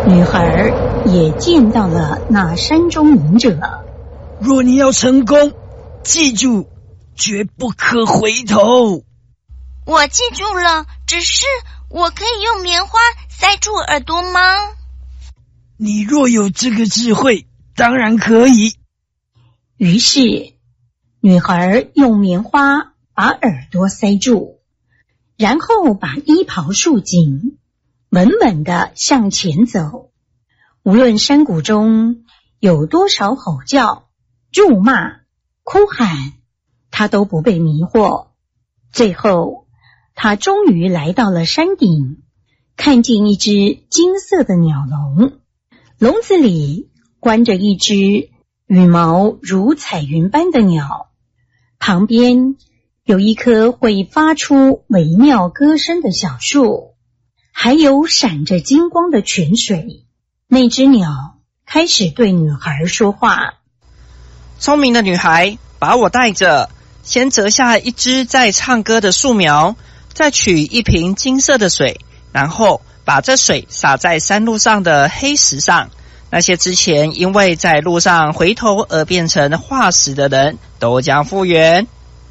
女孩也见到了那山中隐者。 若你要成功，记住，绝不可回头。 我记住了，只是我可以用棉花塞住耳朵吗？ 你若有这个智慧，当然可以。 于是，女孩用棉花把耳朵塞住，然后把衣袍束紧，稳稳地向前走。无论山谷中有多少吼叫、辱骂、哭喊，她都不被迷惑。最后，她终于来到了山顶，看见一只金色的鸟笼，笼子里关着一只羽毛如彩云般的鸟，旁边有一棵会发出微妙歌声的小树，还有闪着金光的泉水。那只鸟开始对女孩说话： 聪明的女孩，把我带着，先折下一只在唱歌的树苗，再取一瓶金色的水，然后把这水洒在山路上的黑石上。那些之前因为在路上回头而变成化石的人都将复原。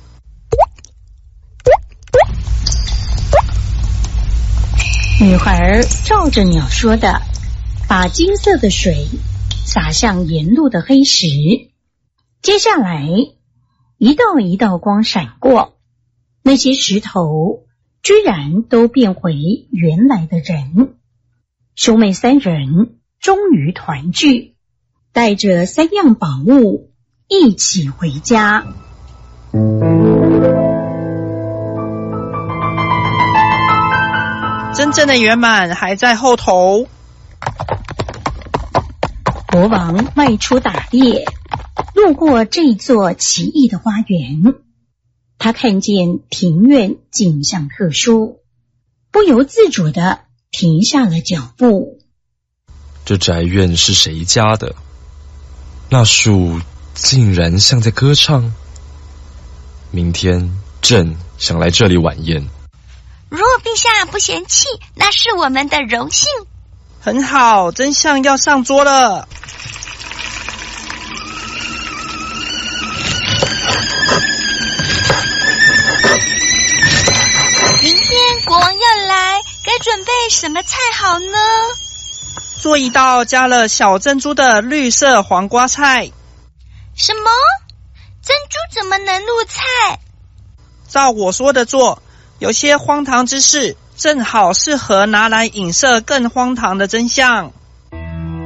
女孩照着鸟说的，把金色的水洒向沿路的黑石。接下来，一道一道光闪过，那些石头居然都变回原来的人。兄妹三人终于团聚，带着3样宝物一起回家。 真正的圆满还在后头。 国王外出打猎，路过这座奇异的花园，他看见庭院景象特殊，不由自主地停下了脚步。 这宅院是谁家的？那树竟然像在歌唱。明天朕想来这里晚宴。 若陛下不嫌弃，那是我们的荣幸。 很好，真相要上桌了。 明天国王要来，该准备什么菜好呢？ 做一道加了小珍珠的绿色黄瓜菜。 什么？珍珠怎么能入菜？ 照我说的做，有些荒唐之事正好适合拿来影射更荒唐的真相。